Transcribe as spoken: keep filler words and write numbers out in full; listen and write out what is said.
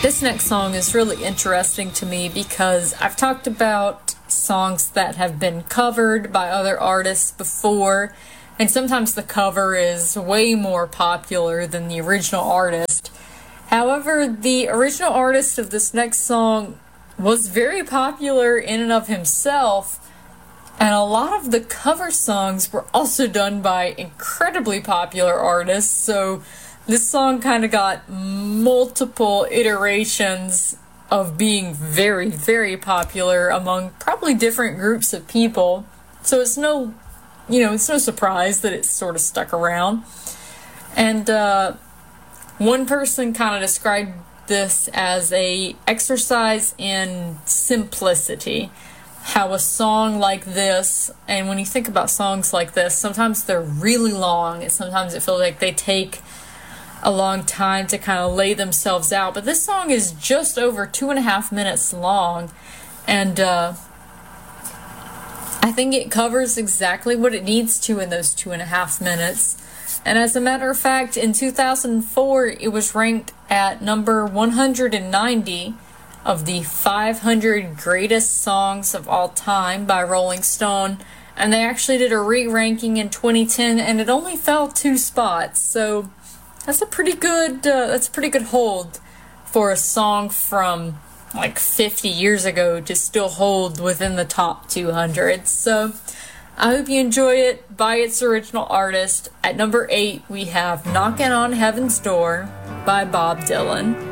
This next song is really interesting to me because I've talked about songs that have been covered by other artists before, and sometimes the cover is way more popular than the original artist. However, the original artist of this next song was very popular in and of himself, and a lot of the cover songs were also done by incredibly popular artists, so this song kind of got multiple iterations of being very, very popular among probably different groups of people. So it's no, you know, it's no surprise that it's sort of stuck around. And uh, one person kind of described this as a exercise in simplicity. How a song like this, and when you think about songs like this, sometimes they're really long, and sometimes it feels like they take a long time to kind of lay themselves out, but this song is just over two and a half minutes long, and uh, I think it covers exactly what it needs to in those two and a half minutes. And as a matter of fact, in two thousand four, it was ranked at number one hundred ninety of the five hundred greatest songs of all time by Rolling Stone, and they actually did a re-ranking in twenty ten, and it only fell two spots, so That's a pretty good, uh, that's a pretty good hold for a song from like fifty years ago to still hold within the top two hundred. So I hope you enjoy it by its original artist. At number eight, we have Knockin' on Heaven's Door by Bob Dylan.